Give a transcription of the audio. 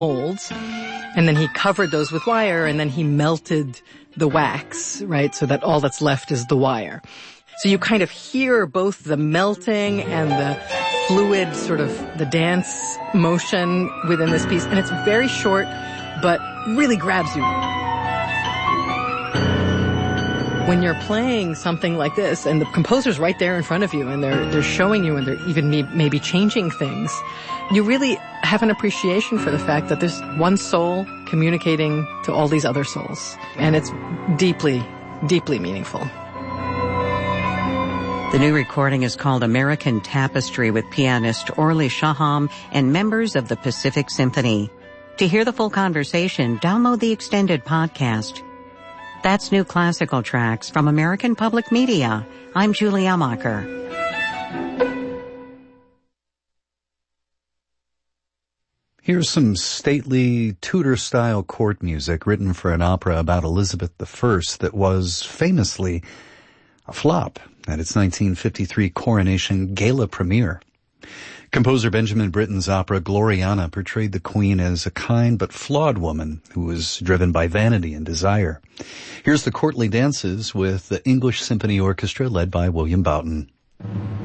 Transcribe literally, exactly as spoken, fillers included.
molds, and then he covered those with wire, and then he melted the wax, right, so that all that's left is the wire. So you kind of hear both the melting and the fluid sort of the dance motion within this piece, and it's very short, but really grabs you. When you're playing something like this, and the composer's right there in front of you, and they're they're showing you, and they're even maybe changing things, you really have an appreciation for the fact that there's one soul communicating to all these other souls. And it's deeply, deeply meaningful. The new recording is called American Tapestry with pianist Orly Shaham and members of the Pacific Symphony. To hear the full conversation, download the extended podcast. That's New Classical Tracks from American Public Media. I'm Julie Amacher. Here's some stately Tudor-style court music written for an opera about Elizabeth the First that was famously a flop at its nineteen fifty-three coronation gala premiere. Composer Benjamin Britten's opera Gloriana portrayed the queen as a kind but flawed woman who was driven by vanity and desire. Here's the courtly dances with the English Symphony Orchestra led by William Boughton.